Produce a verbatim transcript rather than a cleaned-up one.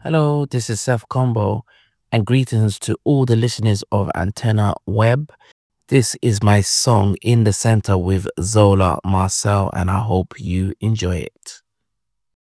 Hello, this is Seth Combo, and greetings to all the listeners of Antenna Web. This is my song In the Center with Zola Marcel, and I hope you enjoy it.